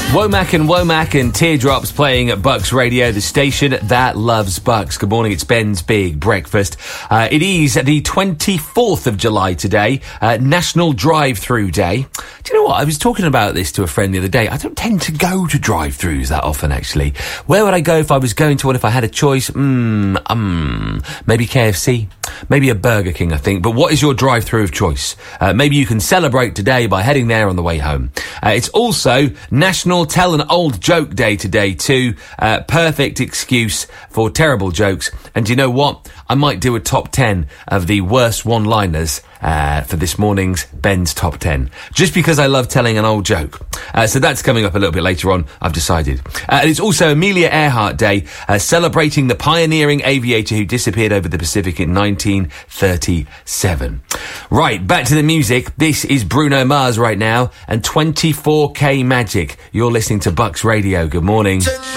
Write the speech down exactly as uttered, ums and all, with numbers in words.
Womack and Womack and Teardrops playing at Bucks Radio, the station that loves Bucks. Good morning, it's Ben's Big Breakfast. Uh, it is the twenty-fourth of July today, uh, National Drive-Through Day. Do you know what? I was talking about this to a friend the other day. I don't tend to go to drive-throughs that often, actually. Where would I go if I was going to one if I had a choice? Mmm, um, maybe K F C. Maybe a Burger King, I think. But what is your drive-through of choice? Uh, maybe you can celebrate today by heading there on the way home. Uh, it's also National Tell an Old Joke Day today too. Uh, perfect excuse for terrible jokes. And do you know what? I might do a top ten of the worst one-liners uh, for this morning's Ben's Top ten. Just because I love telling an old joke. Uh, so that's coming up a little bit later on, I've decided. Uh, and it's also Amelia Earhart Day, uh, celebrating the pioneering aviator who disappeared over the Pacific in nineteen thirty-seven. Right, back to the music. This is Bruno Mars right now and twenty-four K Magic. You're listening to Bucks Radio. Good morning.